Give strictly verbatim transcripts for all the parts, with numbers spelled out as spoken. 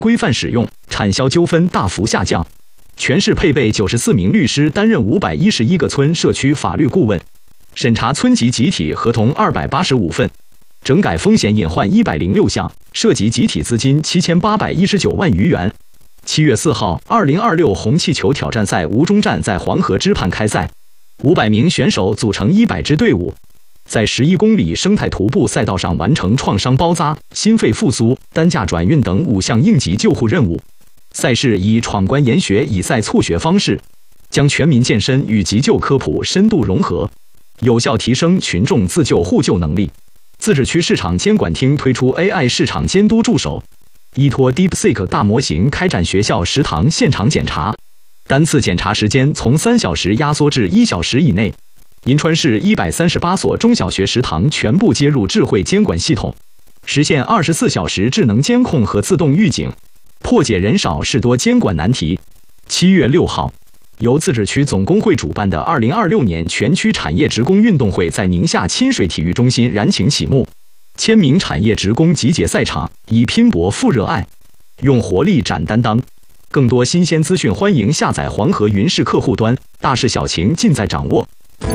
规范使用，产销纠纷大幅下降。全市配备九十四名律师，担任五百一十一个村社区法律顾问，审查村级集体合同二百八十五份，整改风险隐患一百零六项，涉及集体资金七千八百一十九万余元。七月四号，二零二六红气球挑战赛吴中站在黄河支畔开赛，五百名选手组成一百支队伍，在十一公里生态徒步赛道上完成创伤包扎、心肺复苏、担架转运等五项应急救护任务。赛事以闯关研学以赛促学方式，将全民健身与急救科普深度融合，有效提升群众自救互救能力。自治区市场监管厅推出 A I 市场监督助手，依托 DeepSeek 大模型开展学校食堂现场检查，单次检查时间从三小时压缩至一小时以内。银川市一百三十八所中小学食堂全部接入智慧监管系统，实现二十四小时智能监控和自动预警，破解人少事多监管难题。七月六号，由自治区总工会主办的二零二六年全区产业职工运动会在宁夏亲水体育中心燃情启幕。千名产业职工集结赛场，以拼搏赴热爱，用活力展担当。更多新鲜资讯，欢迎下载黄河云视客户端，大事小情尽在掌握。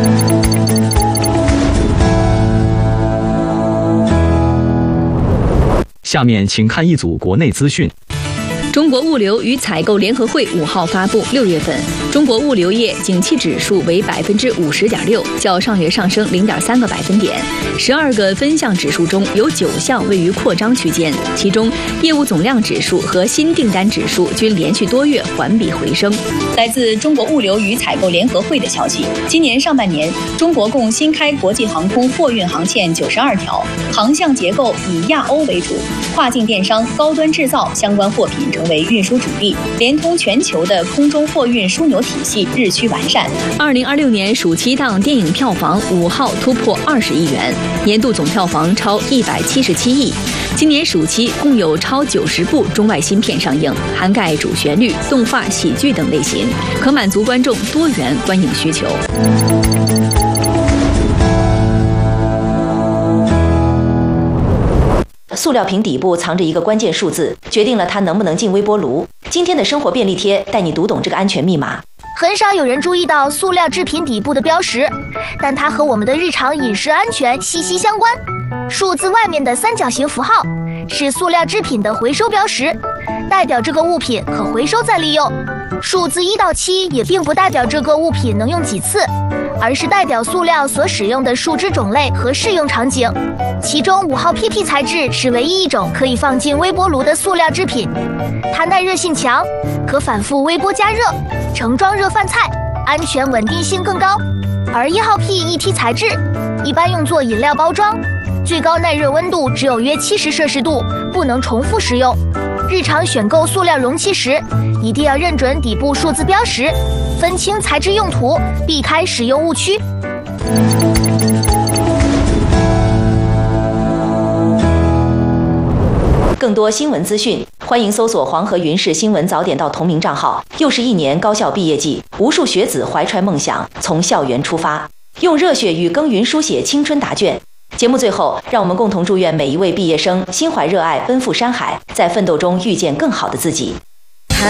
下面请看一组国内资讯。 中国物流与采购联合会五号发布，六月份中国物流业景气指数为百分之五十点六，较上月上升零点三个百分点。十二个分项指数中有九项位于扩张区间，其中业务总量指数和新订单指数均连续多月环比回升。 来自中国物流与采购联合会的消息，今年上半年，中国共新开国际航空货运航线九十二条，航向结构以亚欧为主，跨境电商、高端制造相关货品成为运输主力，连通全球的空中货运枢纽体系日趋完善。 二零二六年暑期档电影票房五号突破二十亿元，年度总票房超一百七十七亿。今年暑期共有超九十部中外新片上映，涵盖主旋律、动画、喜剧等类型，可满足观众多元观影需求。 塑料瓶底部藏着一个关键数字，决定了它能不能进微波炉。今天的生活便利贴带你读懂这个安全密码。 很少有人注意到塑料制品底部的标识，但它和我们的日常饮食安全息息相关。数字外面的三角形符号是塑料制品的回收标识，代表这个物品可回收再利用。数字一到七也并不代表这个物品能用几次，而是代表塑料所使用的树枝种类和适用场景。其中五号 P P 材质是唯一一种可以放进微波炉的塑料制品，它耐热性强，可反复微波加热，盛装热饭菜，安全稳定性更高。而一号 P E T 材质一般用作饮料包装，最高耐热温度只有约七十摄氏度，不能重复使用。日常选购塑料容器时，一定要认准底部数字标识，分清材质用途，避开使用误区。 更多新闻资讯，欢迎搜索黄河云视新闻早点到同名账号。又是一年高校毕业季，无数学子怀揣梦想，从校园出发，用热血与耕耘书写青春答卷。节目最后，让我们共同祝愿每一位毕业生心怀热爱，奔赴山海，在奋斗中遇见更好的自己。